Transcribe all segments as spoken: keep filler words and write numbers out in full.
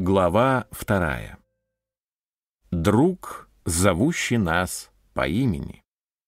Глава вторая. Друг, зовущий нас по имени.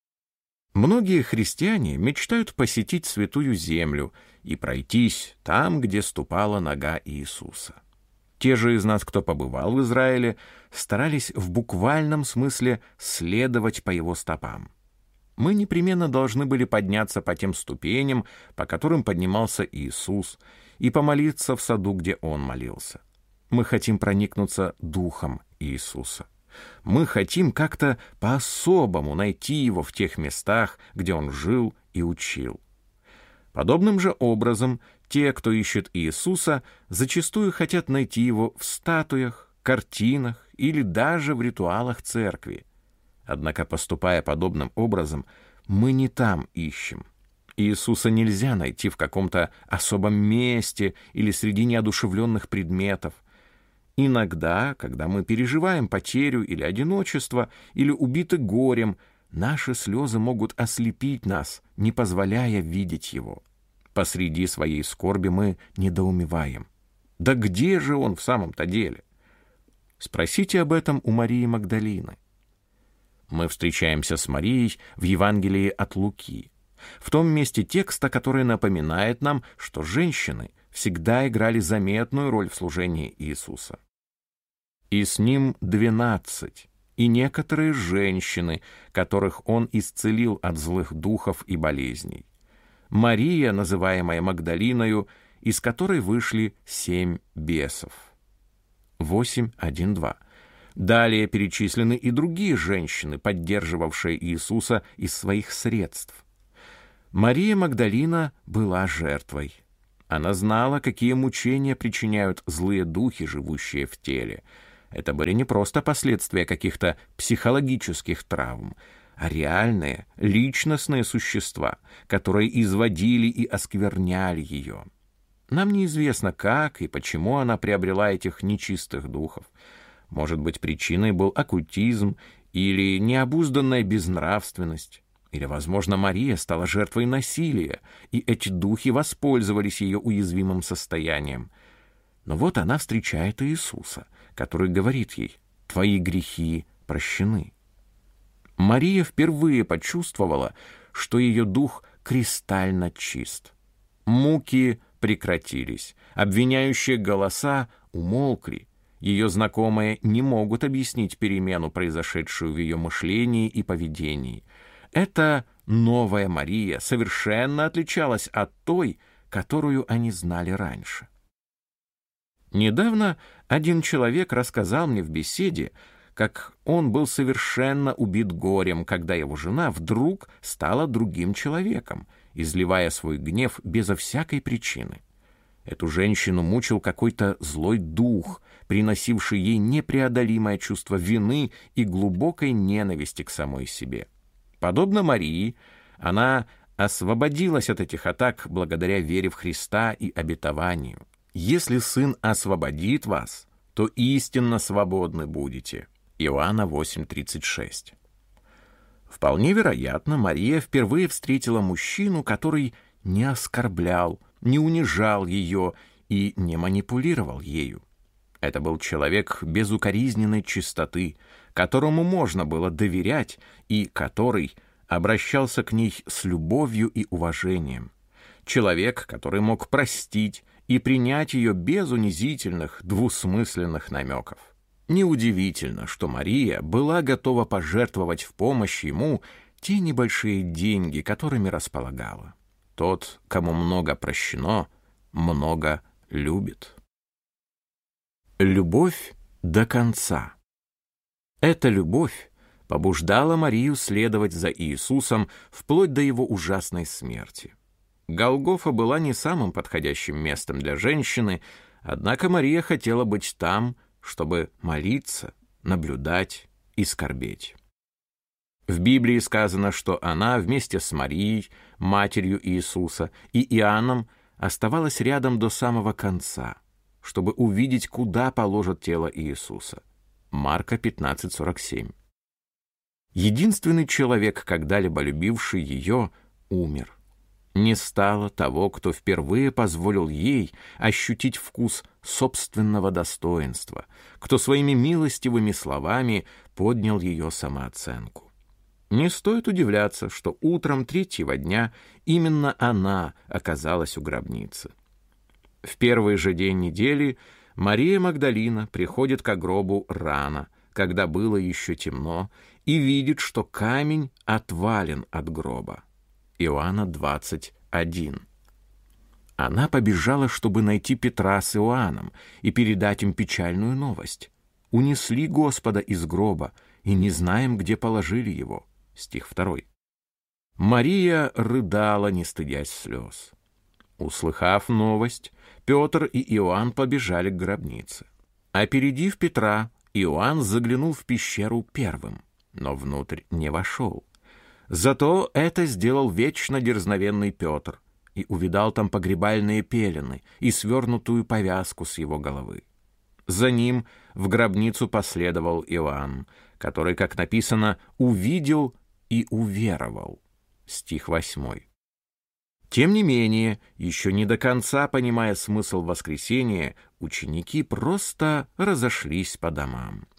Многие христиане мечтают посетить Святую Землю и пройтись там, где ступала нога Иисуса. Те же из нас, кто побывал в Израиле, старались в буквальном смысле следовать по его стопам. Мы непременно должны были подняться по тем ступеням, по которым поднимался Иисус, и помолиться в саду, где Он молился. Мы хотим проникнуться духом Иисуса. Мы хотим как-то по-особому найти Его в тех местах, где Он жил и учил. Подобным же образом те, кто ищет Иисуса, зачастую хотят найти Его в статуях, картинах или даже в ритуалах церкви. Однако, поступая подобным образом, мы не там ищем. Иисуса нельзя найти в каком-то особом месте или среди неодушевленных предметов. Иногда, когда мы переживаем потерю или одиночество, или убиты горем, наши слезы могут ослепить нас, не позволяя видеть Его. Посреди своей скорби мы недоумеваем. Да где же Он в самом-то деле? Спросите об этом у Марии Магдалины. Мы встречаемся с Марией в Евангелии от Луки, в том месте текста, который напоминает нам, что женщины всегда играли заметную роль в служении Иисуса. «И с ним двенадцать, и некоторые женщины, которых он исцелил от злых духов и болезней. Мария, называемая Магдалиною, из которой вышли семь бесов». восемь, один, два. Далее перечислены и другие женщины, поддерживавшие Иисуса из своих средств. Мария Магдалина была жертвой. Она знала, какие мучения причиняют злые духи, живущие в теле. Это были не просто последствия каких-то психологических травм, а реальные, личностные существа, которые изводили и оскверняли ее. Нам неизвестно, как и почему она приобрела этих нечистых духов. Может быть, причиной был оккультизм или необузданная безнравственность. Или, возможно, Мария стала жертвой насилия, и эти духи воспользовались ее уязвимым состоянием. Но вот она встречает Иисуса, который говорит ей: «Твои грехи прощены». Мария впервые почувствовала, что ее дух кристально чист. Муки прекратились, обвиняющие голоса умолкли. Ее знакомые не могут объяснить перемену, произошедшую в ее мышлении и поведении. Эта новая Мария совершенно отличалась от той, которую они знали раньше. Недавно один человек рассказал мне в беседе, как он был совершенно убит горем, когда его жена вдруг стала другим человеком, изливая свой гнев безо всякой причины. Эту женщину мучил какой-то злой дух, приносивший ей непреодолимое чувство вины и глубокой ненависти к самой себе. Подобно Марии, она освободилась от этих атак благодаря вере в Христа и обетованию. «Если Сын освободит вас, то истинно свободны будете». Иоанна восемь, тридцать шесть. Вполне вероятно, Мария впервые встретила мужчину, который не оскорблял, не унижал ее и не манипулировал ею. Это был человек безукоризненной чистоты, которому можно было доверять и который обращался к ней с любовью и уважением. Человек, который мог простить и принять ее без унизительных, двусмысленных намеков. Неудивительно, что Мария была готова пожертвовать в помощь ему те небольшие деньги, которыми располагала. Тот, кому много прощено, много любит. Любовь до конца. Эта любовь побуждала Марию следовать за Иисусом вплоть до его ужасной смерти. Голгофа была не самым подходящим местом для женщины, однако Мария хотела быть там, чтобы молиться, наблюдать и скорбеть. В Библии сказано, что она вместе с Марией, матерью Иисуса, и Иоанном оставалась рядом до самого конца, чтобы увидеть, куда положат тело Иисуса. Марка пятнадцать, сорок семь. Единственный человек, когда-либо любивший ее, умер. Не стало того, кто впервые позволил ей ощутить вкус собственного достоинства, кто своими милостивыми словами поднял ее самооценку. Не стоит удивляться, что утром третьего дня именно она оказалась у гробницы. В первый же день недели Мария Магдалина приходит к гробу рано, когда было еще темно, и видит, что камень отвален от гроба. Иоанна двадцать один. Она побежала, чтобы найти Петра с Иоанном и передать им печальную новость. «Унесли Господа из гроба, и не знаем, где положили его». Стих второй. Мария рыдала, не стыдясь слез. Услыхав новость, Петр и Иоанн побежали к гробнице. Опередив Петра, Иоанн заглянул в пещеру первым, но внутрь не вошел. Зато это сделал вечно дерзновенный Петр и увидал там погребальные пелены и свернутую повязку с его головы. За ним в гробницу последовал Иоанн, который, как написано, увидел и уверовал. Стих восьмой. Тем не менее, еще не до конца понимая смысл воскресения, ученики просто разошлись по домам.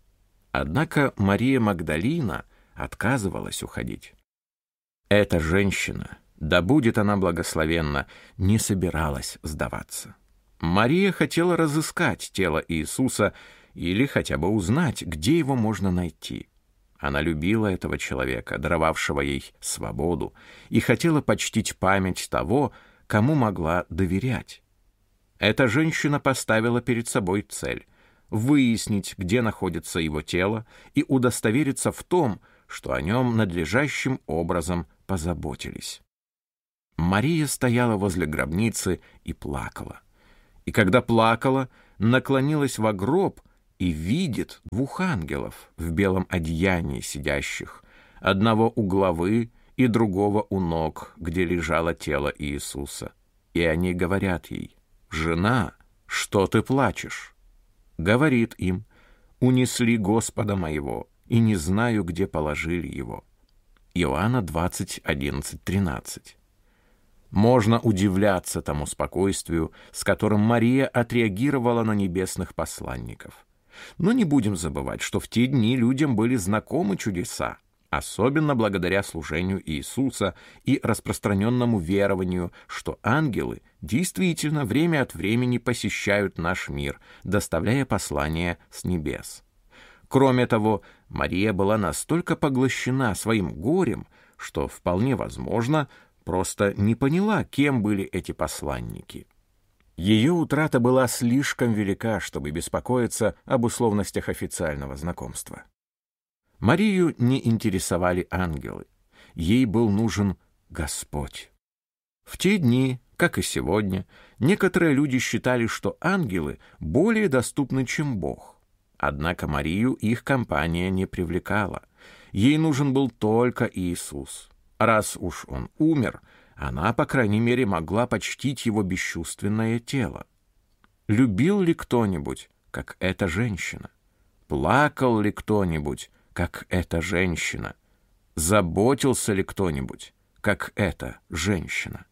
Однако Мария Магдалина отказывалась уходить. Эта женщина, да будет она благословенна, не собиралась сдаваться. Мария хотела разыскать тело Иисуса или хотя бы узнать, где его можно найти. Она любила этого человека, даровавшего ей свободу, и хотела почтить память того, кому могла доверять. Эта женщина поставила перед собой цель — выяснить, где находится его тело, и удостовериться в том, что о нем надлежащим образом позаботились. Мария стояла возле гробницы и плакала. И когда плакала, наклонилась во гроб и видит двух ангелов в белом одеянии сидящих, одного у главы и другого у ног, где лежало тело Иисуса. И они говорят ей: «Жена, что ты плачешь?» Говорит им: «Унесли Господа моего, и не знаю, где положили его». Иоанна двадцать, одиннадцать, тринадцать. Можно удивляться тому спокойствию, с которым Мария отреагировала на небесных посланников. Но не будем забывать, что в те дни людям были знакомы чудеса, особенно благодаря служению Иисуса и распространенному верованию, что ангелы действительно время от времени посещают наш мир, доставляя послания с небес. Кроме того, Мария была настолько поглощена своим горем, что, вполне возможно, просто не поняла, кем были эти посланники. Ее утрата была слишком велика, чтобы беспокоиться об условностях официального знакомства. Марию не интересовали ангелы. Ей был нужен Господь. В те дни, как и сегодня, некоторые люди считали, что ангелы более доступны, чем Бог. Однако Марию их компания не привлекала. Ей нужен был только Иисус. Раз уж он умер, она, по крайней мере, могла почтить его бесчувственное тело. Любил ли кто-нибудь, как эта женщина? Плакал ли кто-нибудь, как эта женщина? Заботился ли кто-нибудь, как эта женщина?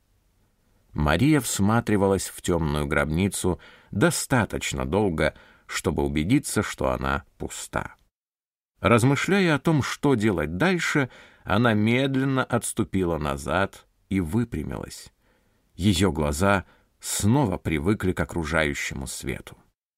Мария всматривалась в темную гробницу достаточно долго, чтобы убедиться, что она пуста. Размышляя о том, что делать дальше, она медленно отступила назад и выпрямилась. Ее глаза снова привыкли к окружающему свету.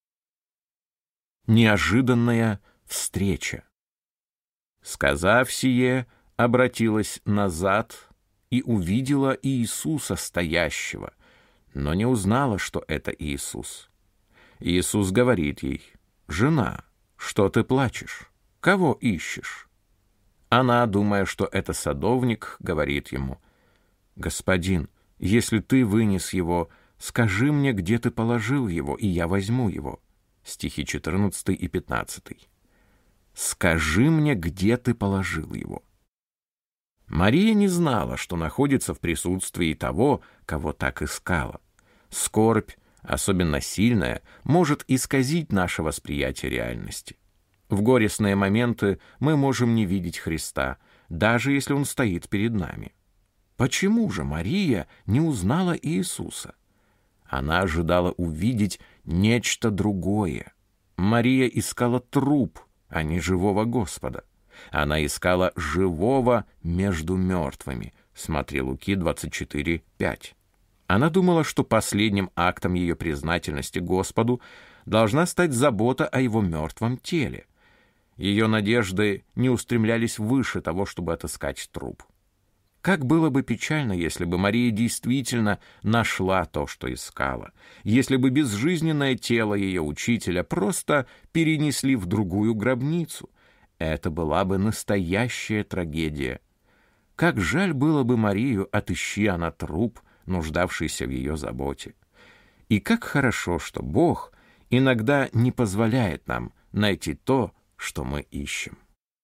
Неожиданная встреча. Сказав сие, обратилась назад и увидела Иисуса стоящего, но не узнала, что это Иисус. Иисус говорит ей: «Жена, что ты плачешь? Кого ищешь?» Она, думая, что это садовник, говорит ему: «Господин, если ты вынес его, скажи мне, где ты положил его, и я возьму его». Стихи четырнадцатый и пятнадцатый. «Скажи мне, где ты положил его». Мария не знала, что находится в присутствии того, кого так искала. Скорбь, особенно сильная, может исказить наше восприятие реальности. В горестные моменты мы можем не видеть Христа, даже если Он стоит перед нами. Почему же Мария не узнала Иисуса? Она ожидала увидеть нечто другое. Мария искала труп, а не живого Господа. Она искала живого между мертвыми. Смотри Луки двадцать четыре пять. Она думала, что последним актом ее признательности Господу должна стать забота о его мертвом теле. Ее надежды не устремлялись выше того, чтобы отыскать труп. Как было бы печально, если бы Мария действительно нашла то, что искала, если бы безжизненное тело ее учителя просто перенесли в другую гробницу. Это была бы настоящая трагедия. Как жаль было бы Марию, отыщи она труп, нуждавшийся в ее заботе. И как хорошо, что Бог иногда не позволяет нам найти то, что мы ищем.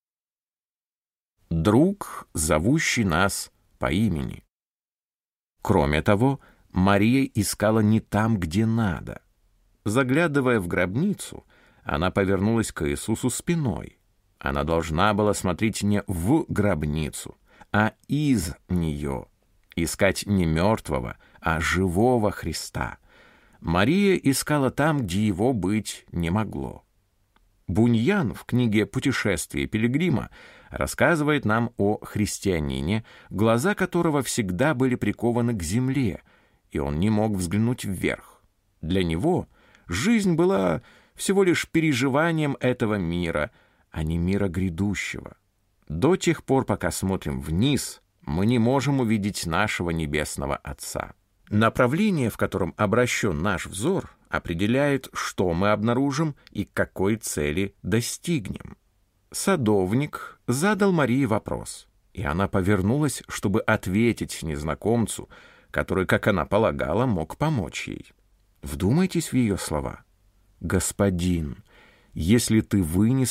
Друг, зовущий нас по имени. Кроме того, Мария искала не там, где надо. Заглядывая в гробницу, она повернулась к Иисусу спиной. Она должна была смотреть не в гробницу, а из нее, искать не мертвого, а живого Христа. Мария искала там, где его быть не могло. Буньян в книге «Путешествие пилигрима» рассказывает нам о христианине, глаза которого всегда были прикованы к земле, и он не мог взглянуть вверх. Для него жизнь была всего лишь переживанием этого мира, а не мира грядущего. До тех пор, пока смотрим вниз, мы не можем увидеть нашего Небесного Отца. Направление, в котором обращен наш взор, определяет, что мы обнаружим и к какой цели достигнем. Садовник задал Марии вопрос, и она повернулась, чтобы ответить незнакомцу, который, как она полагала, мог помочь ей. Вдумайтесь в ее слова. «Господин, если ты вынес